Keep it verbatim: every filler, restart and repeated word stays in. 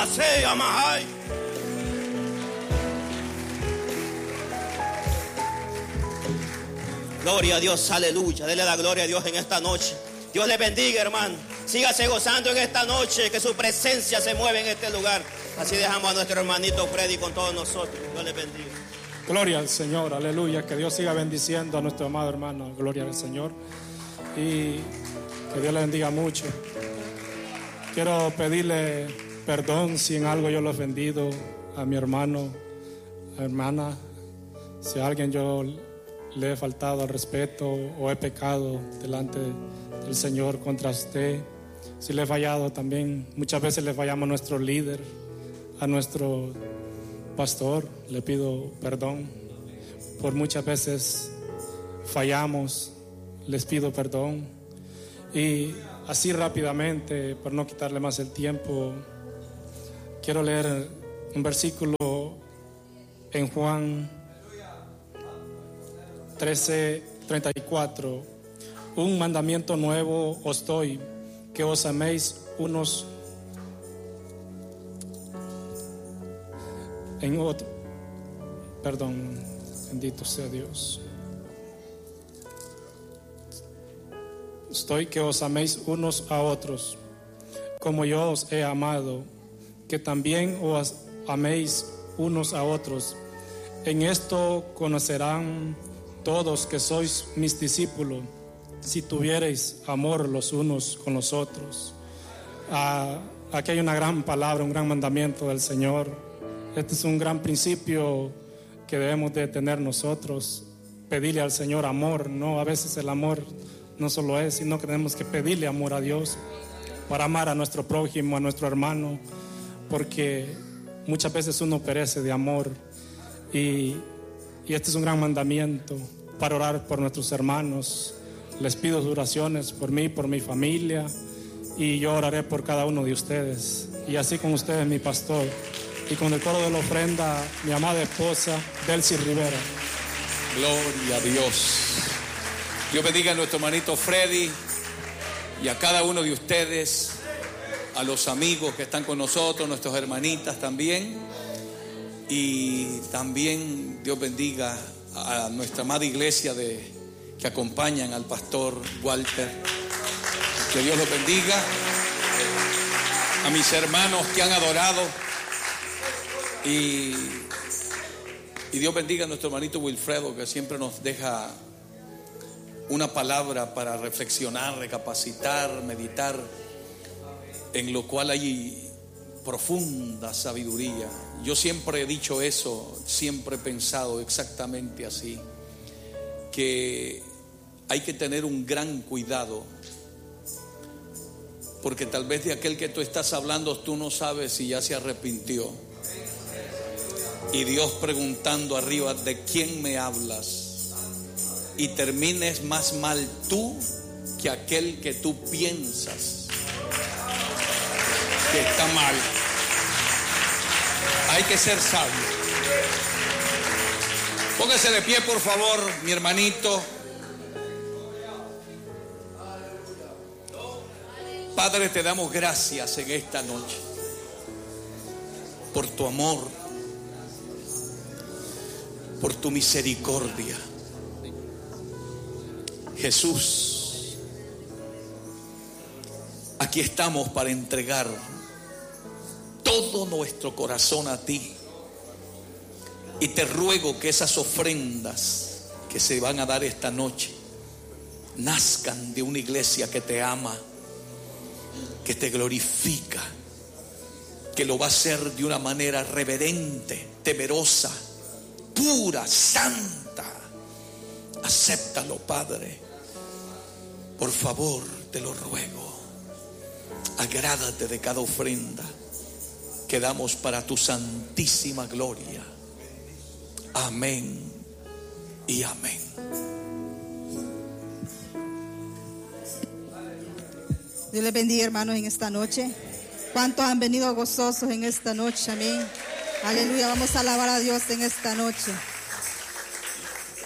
se llama. Ay. Gloria a Dios, aleluya. Dele la gloria a Dios en esta noche. Dios le bendiga, hermano. Sígase gozando en esta noche, que su presencia se mueve en este lugar. Así dejamos a nuestro hermanito Freddy con todos nosotros. Dios le bendiga. Gloria al Señor, aleluya. Que Dios siga bendiciendo a nuestro amado hermano. Gloria al Señor. Y que Dios le bendiga mucho. Quiero pedirle perdón si en algo yo lo he ofendido a mi hermano, hermana. Si a alguien yo le he faltado al respeto o he pecado delante del Señor contra usted. Si le he fallado también, muchas veces le fallamos a nuestro líder, a nuestro pastor. Le pido perdón por muchas veces fallamos. Les pido perdón. Y así rápidamente, por no quitarle más el tiempo, quiero leer un versículo en Juan trece, treinta y cuatro. Un mandamiento nuevo os doy, que os améis unos en otros. Perdón, bendito sea Dios. Estoy que os améis unos a otros, como yo os he amado, que también os améis unos a otros. En esto conocerán todos que sois mis discípulos, si tuviereis amor los unos con los otros. Ah, aquí hay una gran palabra, un gran mandamiento del Señor. Este es un gran principio que debemos de tener nosotros. Pedirle al Señor amor, ¿no? A veces el amor no solo es, sino que tenemos que pedirle amor a Dios para amar a nuestro prójimo, a nuestro hermano, porque muchas veces uno perece de amor. Y, y este es un gran mandamiento para orar por nuestros hermanos. Les pido oraciones por mí, por mi familia, y yo oraré por cada uno de ustedes. Y así con ustedes, mi pastor, y con el coro de la ofrenda, mi amada esposa, Delcy Rivera. Gloria a Dios. Dios bendiga a nuestro hermanito Freddy y a cada uno de ustedes, a los amigos que están con nosotros, nuestras hermanitas también. Y también Dios bendiga a nuestra amada iglesia de, que acompañan al pastor Walter. Que Dios los bendiga. A mis hermanos que han adorado. Y, y Dios bendiga a nuestro hermanito Wilfredo, que siempre nos deja una palabra para reflexionar, recapacitar, meditar, en lo cual hay profunda sabiduría. Yo siempre he dicho eso, siempre he pensado exactamente así, que hay que tener un gran cuidado, porque tal vez de aquel que tú estás hablando tú no sabes si ya se arrepintió, y Dios preguntando arriba, ¿de quién me hablas? Y termines más mal tú que aquel que tú piensas que está mal. Hay que ser sabio. Póngase de pie, por favor, mi hermanito. Padre, te damos gracias en esta noche por tu amor, por tu misericordia. Jesús, aquí estamos para entregar todo nuestro corazón a ti, y te ruego que esas ofrendas que se van a dar esta noche nazcan de una iglesia que te ama, que te glorifica, que lo va a hacer de una manera reverente, temerosa, pura, santa. Acéptalo, Padre. Por favor, te lo ruego. Agrádate de cada ofrenda que damos para tu santísima gloria. Amén y amén. Dios les bendiga, hermanos, en esta noche. ¿Cuántos han venido gozosos en esta noche? Amén. Aleluya. Vamos a alabar a Dios en esta noche.